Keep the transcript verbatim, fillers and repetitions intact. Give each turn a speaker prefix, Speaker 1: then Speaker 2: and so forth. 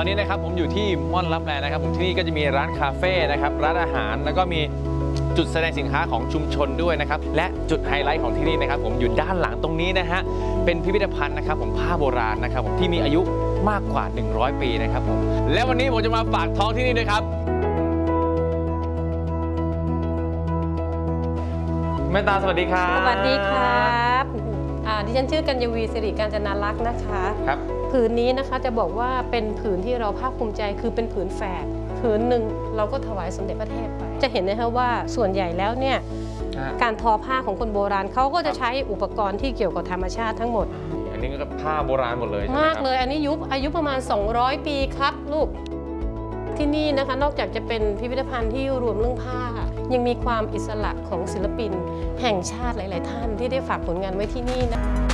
Speaker 1: อนนี้นะครับผมอยู่ที่ม่อนลับแลนะครับผมที่นี่ก็จะมีร้านคาเฟ่นะครับร้านอาหารแล้วก็มีจุดแสดงสินค้าของชุมชนด้วยนะครับและจุดไฮไลท์ของที่นี่นะครับผมอยู่ด้านหลังตรงนี้นะฮะเป็นพิพิธภัณฑ์นะครับผมผ้าโบราณนะครับผมที่มีอายุมากกว่าหนึ่งร้อยปีนะครับผมและวันนี้ผมจะมาฝากท้องที่นี่ด้วยครับแม่ตาสวัสดีครับ
Speaker 2: สวัสดีครับดิฉันชื่อกัญญวีสิริการจนารักษ์นะคะ
Speaker 1: ครับ
Speaker 2: ผืนนี้นะคะจะบอกว่าเป็นผืนที่เราภาคภูมิใจคือเป็นผืนแฝดผืนหนึ่งเราก็ถวายสมเด็จพระเทพไปจะเห็นนะคะว่าส่วนใหญ่แล้วเนี่ยการทอผ้าของคนโบราณเขาก็จะใช้อุปกรณ์ที่เกี่ยวกับธรรมชาติทั้งหมด
Speaker 1: อันนี้ก็ผ้าโบราณหมดเลย
Speaker 2: มากเลยอันนี้ยุคอายุประมาณสองร้อยปีครับลูกที่นี่นะคะนอกจากจะเป็นพิพิธภัณฑ์ที่รวมเรื่องผ้ายังมีความอิสระของศิลปินแห่งชาติหลายๆท่านที่ได้ฝากผลงานไว้ที่นี่นะ